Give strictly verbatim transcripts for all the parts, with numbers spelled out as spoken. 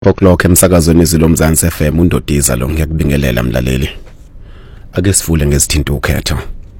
O'clock emsakazweni izilomzansi F M undodiza lo ngiyakubingelela mlaleli. Ake sivule ngezithinto ukhetho.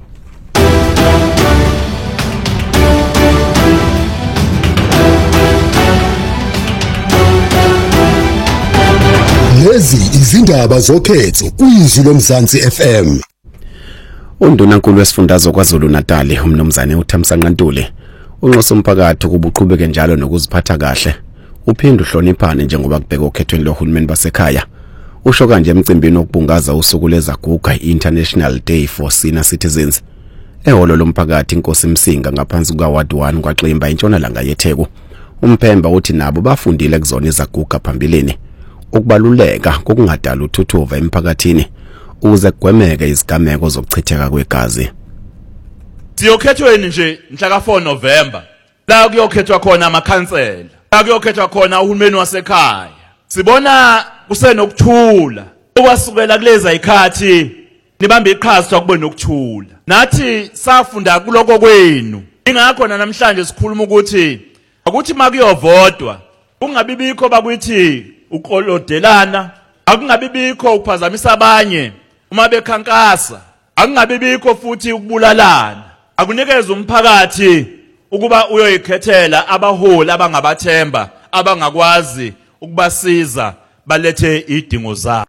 Lezi izindaba zokhetho kuyizwi lomzansi F M. Undunankulu wesifundazwe kwaZulu Natal umnumzane uThamsanqa Ntuli unxosa umphakathi ukuba uqhubeke njalo nokuziphatha kahle. Uphinde uhloniphane njengoba kubheka okhethweni lohulumeni basekhaya. Usho kanje emcimbini wokubungaza usuku lezaguga International Day for Senior Citizens. Ehholo lomphakathi inkosi Msinga ngaphansi kuka Ward one kwaXimba intshonalanga yeTheku. Umphemba uthi nabo bafundile kuzona izaguga phambilini ukubaluleka kokungadala uthuthuva emphakathini ukuze kugwemeke izigameko zokuchitheka kwegazi. Siyokhethweni nje mhla ka four November la kuyokhethwa khona amakhansela. La kuyokhethwa khona uhulumeni wasekhaya. Sibona kusenokuthula okwasukela kuleza ikhathi nibambe iqhaza kubona ukuthula. Nathi safunda kuloko kwenu. Ingakho namhlanje sikhuluma ukuthi akuthi makuyovodwa kungabibikho bakuthi uqolodelana, akungabibikho ukuphazamisa abanye uma bekhankasa, akungabibikho futhi ukubulalana. Akunikeza umphakathi ukuba uyoyikhethela abaholi abangabathemba abangakwazi ukubasiza balethe idingo zabo.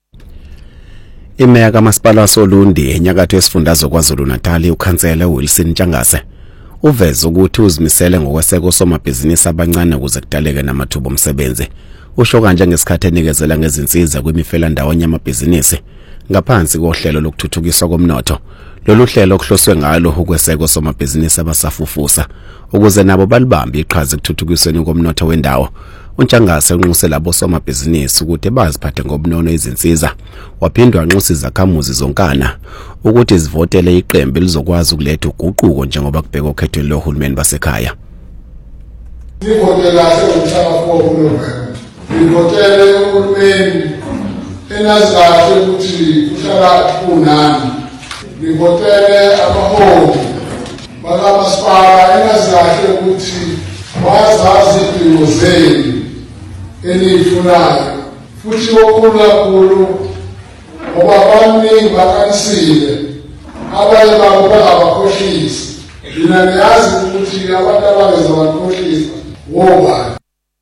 Imeya kaMasipala waSolundi enyakatho yesifundazwe kwaZulu Natal ukhansela uWilson Ntshangase uveza ukuthi uzimisele ngokweseka osomabhizinisi abancane ukuze kudaleke namathuba omsebenzi. Usho kanje ngesikhathi enikezela ngezinsiza kwimifelandawonye yamabhizinisi ngaphansi kohlelo lokuthuthukiswa komnotho. Lolu hlelo kuhloswe ngalo ukweseka osomabhizinisi abasafufusa ukuze nabo balibambe iqhaza ekuthuthukisweni komnotho wendawo. uNtshangase unxuse labo somabhizinisi ukuthi baziphathe ngobnono izinsiza. Waphindwa anxusa izakhamuzi zonkana ukuthi zivotele iqembu elizokwazi ukuletha uguquko njengoba kubheka okhethweni lohulumeni basekhaya. Ngivotela ngomhlaka four November. Ngivotele uhulumeni enazi kahle ukuthi uhlala kunani. Ngivotele abaholi bakamasipala enazi kahle ukuthi bazazi idingo zenu enifunayo futhi okukhulu kakhulu ngoba abaningi bakanisile abanye babo bangabakhohlisi. Mina ngiyazi ukuthi abantu abangeza bakhohlisa wobani.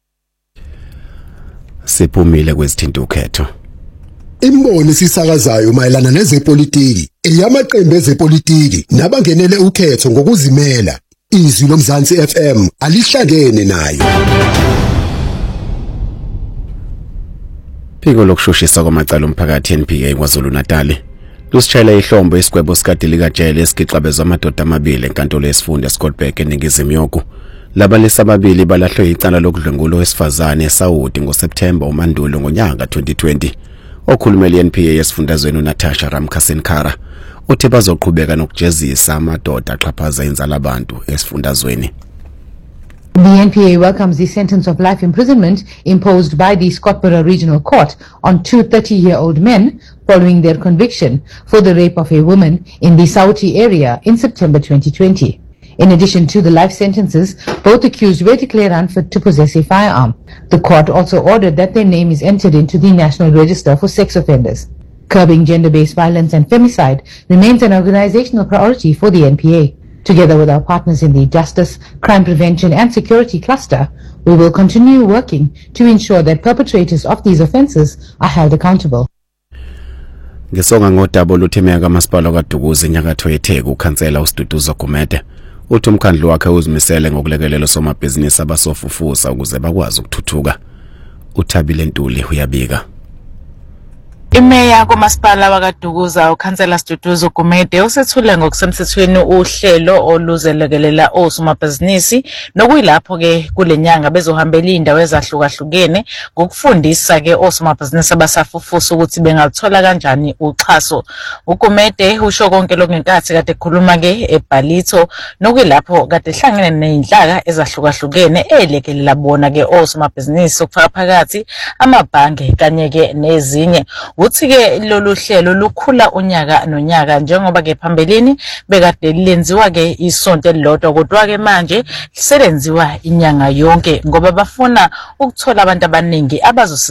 Siphumile kwezithinto ukhetho. Imbono esisakazayo mayelana nezepolitiki eyamaqembu ezepolitiki nabangenele ukhetho ngokuzimela. Izwi lomzansi F M alihlangene nayo. Phiko lokushushisa kwamacala omphakathi N P A kwaZulu Natal lusitshela ihlombo isigwebo sikadili kajele esigixabezwa amadoda amabili enkantolo yesifunda eScottsburg eningizimu yoku. Labalisa ababili balahlwe icala lokudlwengula owesifazane eSaudi ngoSeptember uMandulo ngonyaka twenty twenty. Okhulumeli N P A yesifundazweni uNatasha Ramkhasenkara uthi bazoqhubeka nokujezisa amadoda axhaphaza inzala abantu esifundazweni. The N P A welcomes the sentence of life imprisonment imposed by the Scottsboro Regional Court on two thirty-year-old men following their conviction for the rape of a woman in the Saudi area in September twenty twenty. In addition to the life sentences, both accused were declared unfit to possess a firearm. The court also ordered that their name is entered into the National Register for Sex Offenders. Curbing gender-based violence and femicide remains an organizational priority for the N P A. Together with our partners in the Justice, Crime Prevention and Security Cluster, we will continue working to ensure that perpetrators of these offences are held accountable. Ngesonga ngodaba oluthemeka kaMasipala kaDukuza enyakatho yeTheku ukhansela uSiduduzo Gumede uthi umkhandlu wakhe uzimisele ngokulekelela somabhizinisi abasofufusa ukuze bakwazi ukuthuthuka. uThabile Ntuli uyabika. Imeya kuMasipala wakaDukuza ukhansela Siduduzo Gumede usethule ngokusemthethweni uhlelo oluzelekelela osomabhizinisi nokuyilapho ke kulenyanga bezohambela indawo ezahlukahlukene ngokufundisa ke osomabhizinisi abasafufusa ukuthi bengathola kanjani uxhaso. uGumede usho konke lokwenkathi kade ekhuluma ke eBhalito nokuyilapho kade ehlangene nezindlaka ezahlukahlukene elekelela bona ke osomabhizinisi ukufaka phakathi amabhange kanye ke nezinye. uthi-ke lolu hlelo lukhula unyaka nonyaka njengoba-ke phambilini bekade lenziwa-ke isonto elilodwa kodwa-ke manje selenziwa inyanga yonke ngoba bafuna ukuthola abantu abaningi abazosiza